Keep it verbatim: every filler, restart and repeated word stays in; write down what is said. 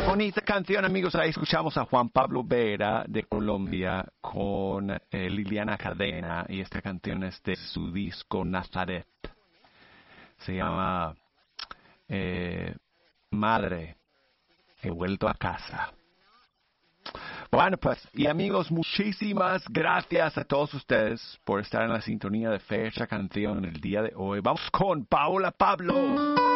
Bonita canción, amigos. Ahí escuchamos a Juan Pablo Vera de Colombia con eh, Liliana Cadena, y esta canción es de su disco Nazaret. Se llama eh, Madre, he vuelto a casa. Bueno, pues, y amigos, muchísimas gracias a todos ustedes por estar en la sintonía de Fecha Canción el día de hoy. Vamos con Paola Pablo.